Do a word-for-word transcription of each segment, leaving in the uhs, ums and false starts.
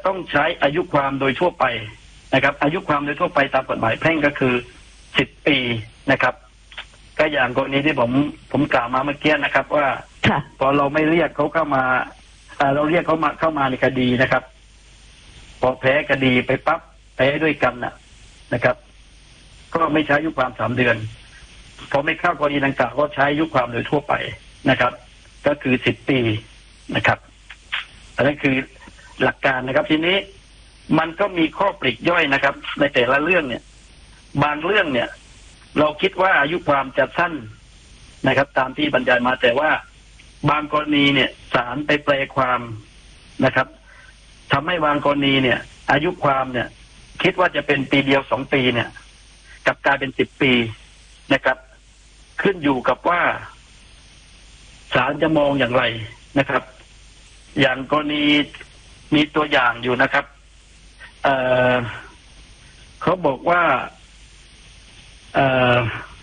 ต้องใช้อายุความโดยทั่วไปนะครับอายุความโดยทั่วไปตามกฎหมายแพ่งก็คือสิบปีนะครับก็อย่างกรณีที่ผมผมกล่าวมาเมื่อกี้นะครับว่าพอเราไม่เรียกเขาเข้ามาเราเรียกเขามาเข้ามาในคดีนะครับพอแพ้คดีไปปั๊บแพ้ด้วยกันน่ะนะครับก็ไม่ใช้อายุความสามเดือนพอไม่เข้ากรณีดังกล่าวก็ใช้อายุความโดยทั่วไปนะครับก็คือสิบปีนะครับอันนั้นคือหลักการนะครับทีนี้มันก็มีข้อปลีกย่อยนะครับในแต่ละเรื่องเนี่ยบางเรื่องเนี่ยเราคิดว่าอายุความจะสั้นนะครับตามที่บรรยายมาแต่ว่าบางกรณีเนี่ยศาลไปแปลความนะครับทำให้บางกรณีเนี่ยอายุความเนี่ยคิดว่าจะเป็นปีเดียวสองปีเนี่ยกลับกลายเป็นสิบปีนะครับขึ้นอยู่กับว่าศาลจะมองอย่างไรนะครับอย่างกรณีมีตัวอย่างอยู่นะครับเอ่อเขาบอกว่าเอ่อ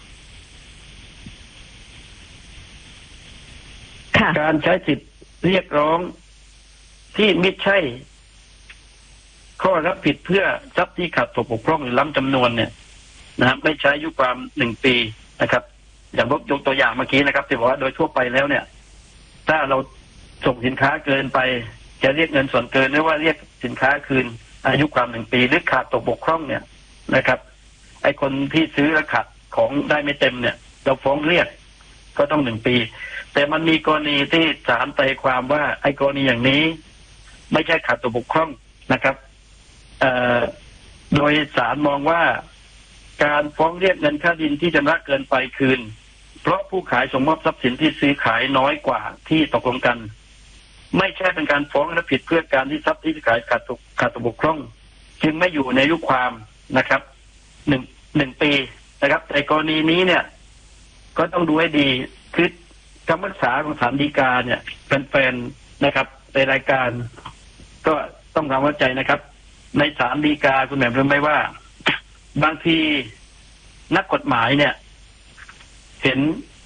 การใช้สิทธิ์เรียกร้องที่ไม่ใช่ข้อรับผิดเพื่อทรัพย์ที่ขาดตกบกพร่องหรือล้ำจำนวนเนี่ยนะไม่ใช้อายุความหนึ่งปีนะครับอย่างยกตัวอย่างเมื่อกี้นะครับที่บอกว่าโดยทั่วไปแล้วเนี่ยถ้าเราส่งสินค้าเกินไปจะเรียกเงินส่วนเกินหรือว่าเรียกสินค้าคืนอายุความหนึ่งปีหรือขาดตกบกพร่องเนี่ยนะครับไอ้คนที่ซื้อและขาดของได้ไม่เต็มเนี่ยเราฟ้องเรียกก็ต้องหนึ่งปีแต่มันมีกรณีที่ศาลตีความว่าไอ้กรณีอย่างนี้ไม่ใช่ขาดตกบกพร่องนะครับเอ่อโดยศาลมองว่าการฟ้องเรียกเงินค่าดินที่ชำระเกินไปคืนเพราะผู้ขายส่งมอบทรัพย์สินที่ซื้อขายน้อยกว่าที่ตกลงกันไม่ใช่เป็นการฟ้องและผิดเพื่อการที่ทรัพย์ที่ขายขาดตกขาดตกบกพร่องจึงไม่อยู่ในอายุความนะครับหนึ่งหนึ่งปีนะครับแต่กรณีนี้เนี่ยก็ต้องดูให้ดีคือคำพิพากษาของศาลฎีกาเนี่ยแฟนๆนะครับในรายการก็ต้องทำเข้าใจนะครับในศาลฎีกาคุณแหม่มรู้ไหมว่าบางทีนักกฎหมายเนี่ยเห็น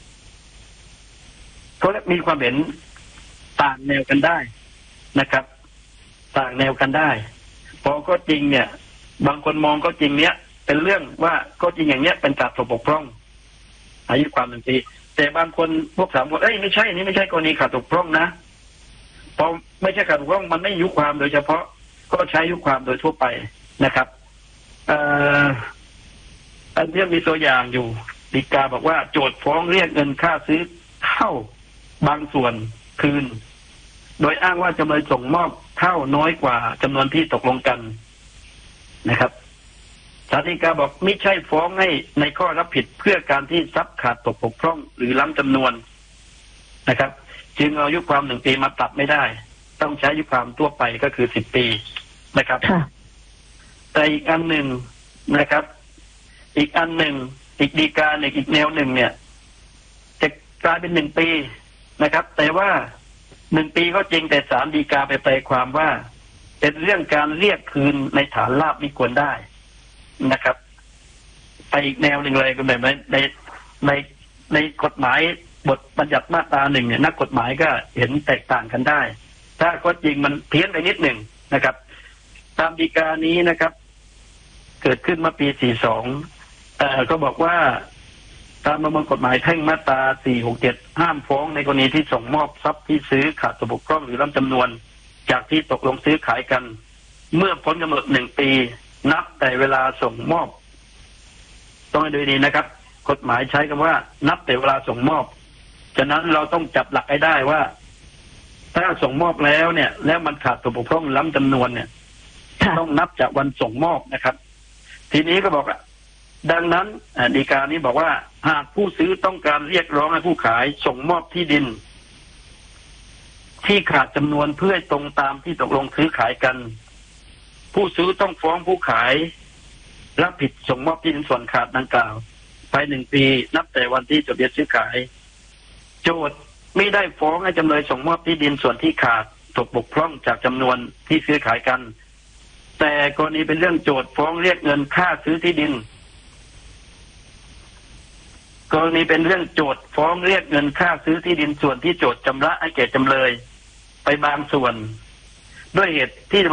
เขามีความเห็นต่างแนวกันได้นะครับต่างแนวกันได้พอก็จริงเนี่ยบางคนมองก็จริงเนี้ยเป็นเรื่องว่าก็จริงอย่างเนี้ยเป็นขาดตกบกพร่องอายุความหนึ่งปีแต่บางคนพวกสามคนเอ้ยไม่ใช่นี่ไม่ใช่กรณีขาดตกบกพร่องนะพอไม่ใช่ขาดตกบกพร่องมันไม่อายุความโดยเฉพาะก็ใช้อายุความโดยทั่วไปนะครับเอ่ออันนี้มีตัวอย่างอยู่ฎีกาบอกว่าโจทก์ฟ้องเรียกเงินค่าซื้อเข้าบางส่วนคืนโดยอ้างว่าจำเลยส่งมอบเข้าน้อยกว่าจำนวนที่ตกลงกันนะครับศาลฎีกาบอกไม่ใช่ฟ้องให้ในข้อรับผิดเพื่อการที่ทรัพย์ขาดตกบกพร่องหรือล้ำจำนวนนะครับจึงเอาอายุความหนึ่งปีมาตัดไม่ได้ต้องใช้อายุความทั่วไปก็คือสิบปีนะครับแต่อีกอันหนึ่งนะครับอีกอันหนึ่งอีกฎีกาในอีกแนวหนึ่งเนี่ยจะกลายเป็นหนึ่งปีนะครับแต่ว่าหนึ่งปีก็จริงแต่ศาลฎีกาไปแปลความว่าเป็นเรื่องการเรียกคืนในฐานลาภมิควรได้นะครับไปอีกแนวหนึ่งเลยก็แบบในในในในกฎหมายบทบัญญัติมาตราหนึ่งเนี่ยนักกฎหมายก็เห็นแตกต่างกันได้ถ้าก็จริงมันเพี้ยนไปนิดหนึ่งนะครับตามฎีกานี้นะครับเกิดขึ้นเมื่อปีสี่สิบสองเอ่อก็บอกว่าตามประมวลกฎหมายแพ่งมาตราสี่หกเจ็ดห้ามฟ้องในกรณีที่ส่งมอบทรัพย์ที่ซื้อขาดตกบกพร่องหรือล้ำจำนวนจากที่ตกลงซื้อขายกันเมื่อพ้นกำหนดหนึ่งปีนับแต่เวลาส่งมอบต้องให้ดูดีนะครับกฎหมายใช้คำว่านับแต่เวลาส่งมอบฉะนั้นเราต้องจับหลักให้ได้ว่าถ้าส่งมอบแล้วเนี่ยแล้วมันขาดตกบกพร่องล้ำจำนวนเนี่ยต้องนับจากวันส่งมอบนะครับทีนี้ก็บอกดังนั้นฎีกานี้บอกว่าหากผู้ซื้อต้องการเรียกร้องให้ผู้ขายส่งมอบที่ดินที่ขาดจำนวนเพื่อตรงตามที่ตกลงซื้อขายกันผู้ซื้อต้องฟ้องผู้ขายรับผิดส่งมอบที่ดินส่วนขาดดังกล่าวภายหนึ่งปีนับแต่วันที่จดทะเบียนซื้อขายโจทก์ไม่ได้ฟ้องให้จำเลยส่งมอบที่ดินส่วนที่ขาดตกบกพร่องจากจำนวนที่ซื้อขายกันแต่กรณีเป็นเรื่องโจทก์ฟ้องเรียกเงินค่าซื้อที่ดินกรณีเป็นเรื่องโจทก์ฟ้องเรียกเงินค่าซื้อที่ดินส่วนที่โจทก์ชำระให้แก่จำเลยไปบางส่วนด้วยเหตุที่